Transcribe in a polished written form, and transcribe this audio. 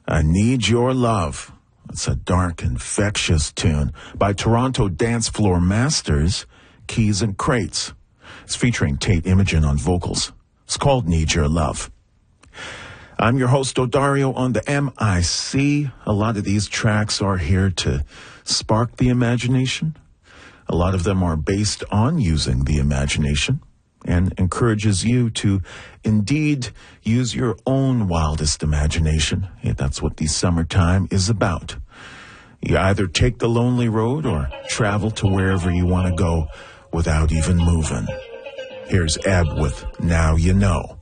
I Need Your Love. It's a dark, infectious tune by Toronto dance floor masters, Keys and Crates. It's featuring Tate Imogen on vocals. It's called Need Your Love. I'm your host, Odario, on the MIC. A lot of these tracks are here to spark the imagination. A lot of them are based on using the imagination and encourages you to indeed use your own wildest imagination. Yeah, that's what the summertime is about. You either take the lonely road or travel to wherever you want to go without even moving. Here's Ebb with Now You Know.